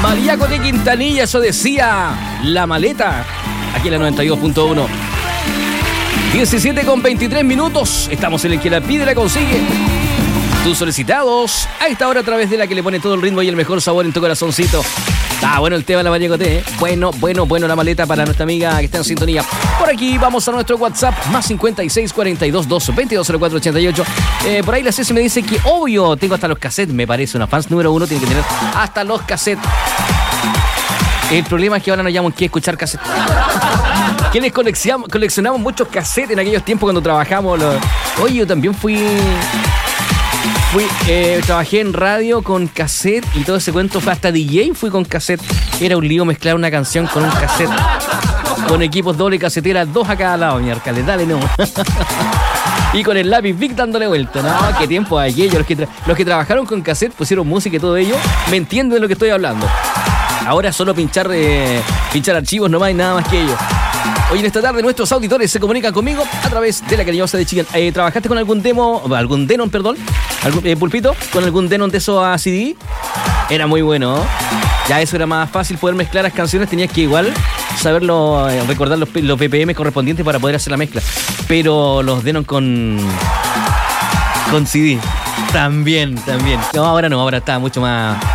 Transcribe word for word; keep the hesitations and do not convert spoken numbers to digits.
Mariaco de Quintanilla, eso decía La Maleta, aquí en la noventa y dos punto uno. diecisiete con veintitrés minutos, estamos en el que la pide la consigue. Tus solicitados a esta hora a través de la que le pone todo el ritmo y el mejor sabor en tu corazoncito. Está bueno el tema de la Mariaco T, ¿eh? Bueno, bueno, bueno la maleta para nuestra amiga que está en sintonía. Por aquí vamos a nuestro WhatsApp, más cincuenta y seis, cuarenta y dos, doce, veintidós, cero cuatro, ochenta y ocho. Eh, por ahí la Ceci me dice que obvio, tengo hasta los cassettes, me parece, una fans número uno tiene que tener hasta los cassettes. El problema es que ahora no llamamos que escuchar cassettes. Quienes coleccionamos, coleccionamos muchos cassettes en aquellos tiempos cuando trabajamos. Los... Oye, yo también fui... Fui, eh, trabajé en radio con cassette y todo ese cuento fue hasta D J fui con cassette. Era un lío mezclar una canción con un cassette. Con equipos doble casetera, dos a cada lado, mi arcale, dale no. Y con el lápiz Vic dándole vuelta, ¿no? Qué tiempo aquello. Los que, tra- los que trabajaron con cassette, pusieron música y todo ello, me entienden de lo que estoy hablando. Ahora solo pinchar, eh, pinchar archivos nomás y nada más que ello. Hoy en esta tarde nuestros auditores se comunican conmigo a través de la cariñosa de Chillán. Eh, ¿Trabajaste con algún demo, algún denon, perdón, algún, eh, Pulpito, con algún denon de eso a C D? Era muy bueno, ¿no? Ya eso era más fácil poder mezclar las canciones, tenías que igual saberlo, eh, recordar los, los B P M correspondientes para poder hacer la mezcla. Pero los denon con, con C D, también, también. No, ahora no, ahora está mucho más...